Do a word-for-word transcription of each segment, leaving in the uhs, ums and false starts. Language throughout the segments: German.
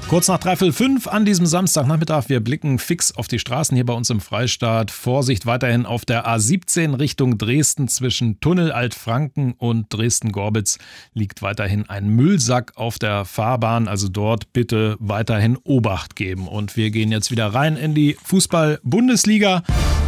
Kurz nach dreiviertel fünf an diesem Samstagnachmittag. Wir blicken fix auf die Straßen hier bei uns im Freistaat. Vorsicht weiterhin auf der A siebzehn Richtung Dresden zwischen Tunnel Altfranken und Dresden-Gorbitz liegt weiterhin ein Müllsack auf der Fahrbahn. Also dort bitte weiterhin Obacht geben. Und wir gehen jetzt wieder rein in die Fußball-Bundesliga.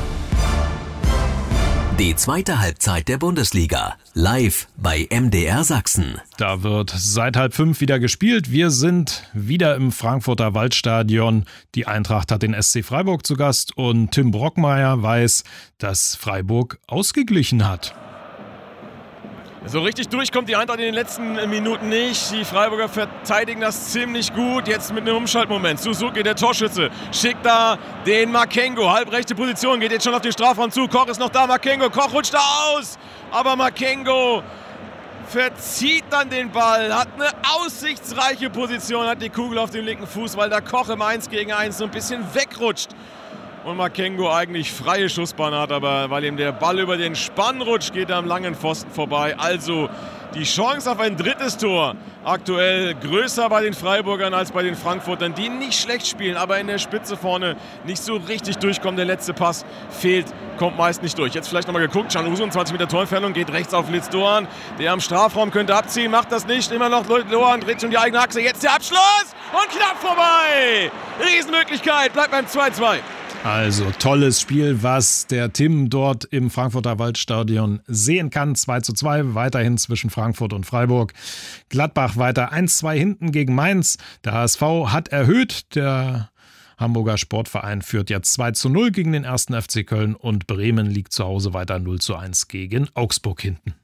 Die zweite Halbzeit der Bundesliga, live bei M D R Sachsen. Da wird seit halb fünf wieder gespielt. Wir sind wieder im Frankfurter Waldstadion. Die Eintracht hat den S C Freiburg zu Gast und Tim Brockmeier weiß, dass Freiburg ausgeglichen hat. So richtig durchkommt die Eintracht in den letzten Minuten nicht. Die Freiburger verteidigen das ziemlich gut. Jetzt mit einem Umschaltmoment. Suzuki, der Torschütze, schickt da den Makengo. Halbrechte Position, geht jetzt schon auf den Strafraum zu. Koch ist noch da, Makengo. Koch rutscht da aus. Aber Makengo verzieht dann den Ball. Hat eine aussichtsreiche Position. Hat die Kugel auf dem linken Fuß, weil da Koch im eins gegen eins so ein bisschen wegrutscht. Und Makengo eigentlich freie Schussbahn hat, aber weil ihm der Ball über den Spann rutscht, geht er am langen Pfosten vorbei. Also die Chance auf ein drittes Tor aktuell größer bei den Freiburgern als bei den Frankfurtern, die nicht schlecht spielen, aber in der Spitze vorne nicht so richtig durchkommen. Der letzte Pass fehlt, kommt meist nicht durch. Jetzt vielleicht nochmal geguckt, Can-Usun, zwanzig Meter Torentfernung, geht rechts auf Litz Doan. Der am Strafraum könnte abziehen, macht das nicht. Immer noch Doan, dreht schon die eigene Achse. Jetzt der Abschluss und knapp vorbei. Riesenmöglichkeit, bleibt beim zwei zwei. Also tolles Spiel, was der Tim dort im Frankfurter Waldstadion sehen kann. zwei zu zwei weiterhin zwischen Frankfurt und Freiburg. Gladbach weiter eins zwei hinten gegen Mainz. Der H S V hat erhöht. Der Hamburger Sportverein führt jetzt zwei zu null gegen den ersten F C Köln und Bremen liegt zu Hause weiter null zu eins gegen Augsburg hinten.